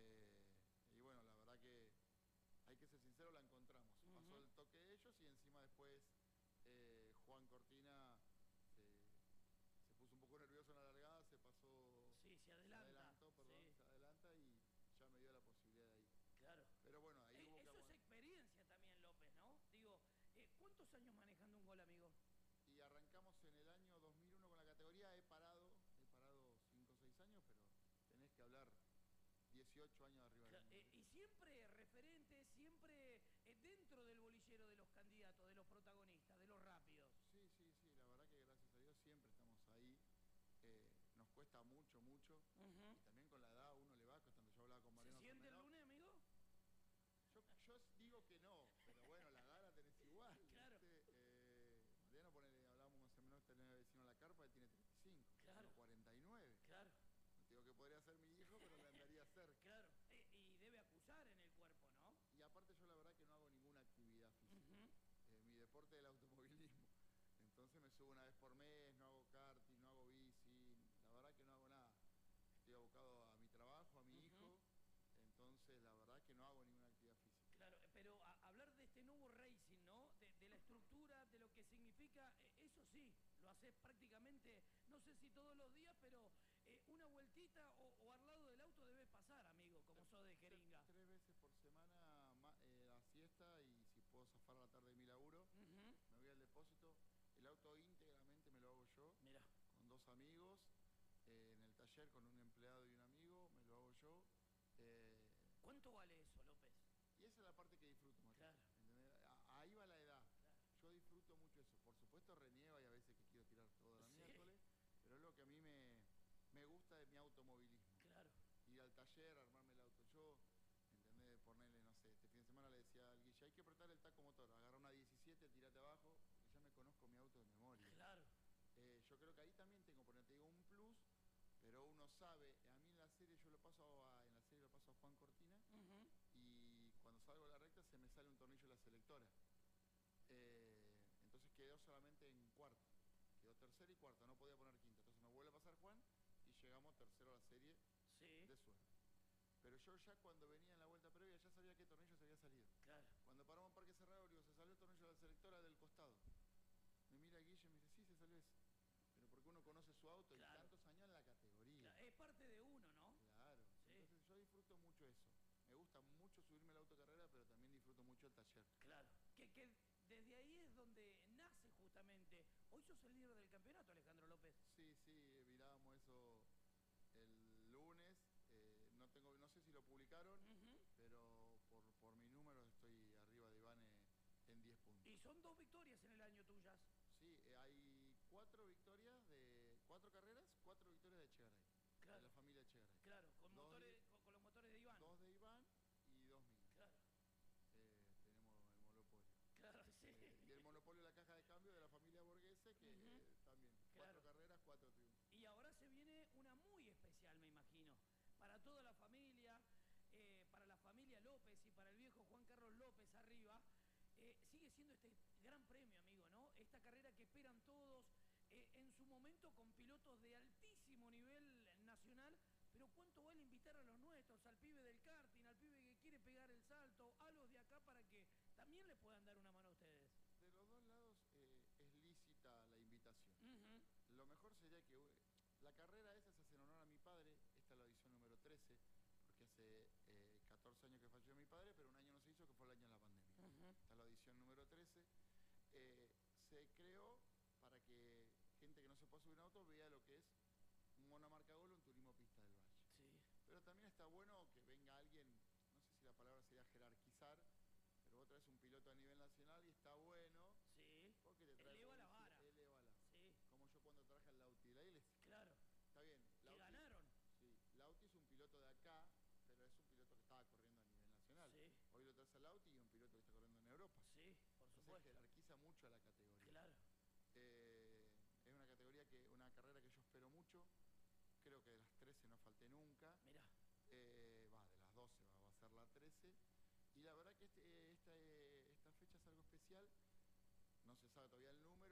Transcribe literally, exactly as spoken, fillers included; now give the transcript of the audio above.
Eh, y bueno, la verdad que hay que ser sincero, la encontramos. Uh-huh. Pasó el toque de ellos y encima después eh, Juan Cortina se, se puso un poco nervioso en la largada, se pasó... Sí, se adelanta. Se adelantó, perdón, sí. se adelanta y ya me dio la posibilidad de ir. Claro. Pero bueno, ahí eh, hubo Eso que... es experiencia también, López, ¿no? Digo, eh, ¿cuántos años manejando un gol, amigo? Y arrancamos en el año dos mil uno con la categoría, he parado, he parado cinco o seis años, pero tenés que hablar dieciocho años arriba del eh, Y siempre referente, siempre eh, dentro del bolillero de los candidatos, de los protagonistas, de los rápidos. Sí, sí, sí, la verdad que gracias a Dios siempre estamos ahí. Eh, nos cuesta mucho, mucho. Uh-huh. Y también con la edad uno le va costando. Yo hablaba con Mariano. ¿Se siente el lunes, amigo? Yo, yo digo que no, pero bueno, la edad la tenés igual. Claro. Eh, Mariano, ponele, hablábamos más o menos, tener vecino en la carpa, él tiene treinta y cinco. Claro. Tengo cuarenta y nueve. Claro. Digo que podría ser mi hijo, pero le andaría cerca. Claro, eh, y debe acusar en el cuerpo, ¿no? Y aparte yo la verdad que no hago ninguna actividad física. Uh-huh. eh, mi deporte es el automovilismo. Entonces me subo una vez por mes, no hago karting, no hago bici, la verdad que no hago nada. Estoy abocado a mi trabajo, a mi uh-huh. hijo, entonces la verdad que no hago ninguna actividad física. Claro, pero a, hablar de este nuevo racing, ¿no? De, de la estructura, de lo que significa, eh, eso sí, lo haces prácticamente, no sé si todos los días, pero eh, una vueltita o, o al lado del auto debe pasar, amigo, como sos de jeringa. Tres veces por semana eh, la siesta y si puedo zafar a la tarde de mi laburo, uh-huh. me voy al depósito. El auto íntegramente me lo hago yo, Mirá. Con dos amigos, eh, en el taller con un empleado y un amigo, me lo hago yo. Eh, ¿Cuánto vale eso, López? Y esa es la parte que disfruto, Mario. Claro. Ahí va la edad. Claro. Yo disfruto mucho eso. Por supuesto reniego, hay a veces que quiero tirar todo la sí. miércoles, pero es lo que a mí me, me gusta de mi automovilismo. Claro. Ir al taller, armarme el auto yo, ¿entendés? Ponerle, no sé, este fin de semana le decía al Guille, hay que apretar el taco motor, agarra una diecisiete, tirate abajo, porque ya me conozco mi auto de memoria. Claro. Eh, yo creo que ahí también tengo, por te digo, un plus, pero uno sabe, a mí en la serie yo lo paso a, en la serie lo paso a Juan Cortina, uh-huh. y cuando salgo de la recta se me sale un tornillo de la selectora. Eh, entonces quedó solamente en cuarto, quedó tercero y cuarto, no podía poner quinta. Entonces me vuelve a pasar Juan y llegamos tercero a la serie sí. de suerte. Pero yo ya cuando venía en la vuelta previa ya sabía qué tornillo se había salido. Claro. Cuando paramos en Parque Cerrado, digo, se salió el tornillo de la selectora del costado. Me mira Guille y me dice, sí, se salió ese. Pero porque uno conoce su auto claro. y tantos años en la categoría. Claro, es parte de uno, ¿no? Claro. Sí. Entonces yo disfruto mucho eso. Me gusta mucho subirme al autocarrera, pero también disfruto mucho el taller. Claro. Que, que desde ahí es donde nace justamente. Hoy sos el líder del campeonato, Alejandro López. Sí, sí, mirábamos eso el lunes. Eh, no tengo, no sé si lo publicaron, uh-huh. pero por, por mis números estoy arriba de Ivane en diez puntos. Y son dos victorias en el año tuyas. Sí, eh, hay cuatro victorias de cuatro carreras, cuatro victorias de Echegaray. Claro. De la familia Echegaray. Claro, con, motores, de, con, con los motores de Iván. Dos de Iván y dos míos. Claro. Eh, tenemos el monopolio. Claro, sí. Eh, y el monopolio de la caja de cambio de la familia Borghese, que uh-huh. eh, también. Claro. Cuatro carreras, cuatro triunfos. Y ahora se viene una muy especial, me imagino. Para toda la familia, eh, para la familia López y para el viejo Juan Carlos López arriba. Eh, sigue siendo este gran premio, amigo, ¿no? Esta carrera que esperan todos, eh, en su momento con pilotos de altísimo nivel nacional, pero ¿cuánto vale invitar a los nuestros, al pibe del karting, al pibe que quiere pegar el salto, a los de acá para que también le puedan dar una mano a ustedes? De los dos lados eh, es lícita la invitación. Uh-huh. Lo mejor sería que la carrera esa se hace en honor a mi padre, esta es la edición número trece, que hace eh, catorce años que falleció mi padre, pero un año no se hizo, que fue el año de la pandemia. Uh-huh. Está la edición número trece. Eh, se creó para que gente que no se puede subir en auto vea lo que es un monomarca Gol o un turismo pista del Valle. Sí. Pero también está bueno que venga alguien, no sé si la palabra sería jerarquizar, pero vos traes un piloto a nivel nacional y está bueno. Sí. Porque te trae eleva la vara. Eleva la. Sí. Como yo cuando traje al Lauti Leiles. Claro. Está bien. Que Lauti, ganaron. Sí. Lauti es un piloto de acá, pero es un piloto que estaba corriendo a nivel nacional. Sí. Hoy lo traes al Lauti y un piloto que está corriendo en Europa. Sí, por Entonces supuesto. jerarquiza mucho a la categoría. Claro. Eh, es una categoría que, una carrera que yo espero mucho. Creo que de las trece no falté nunca. Mirá. Eh, va, de las doce va, va a ser la trece. Y la verdad que este, esta, esta fecha es algo especial. No se sabe todavía el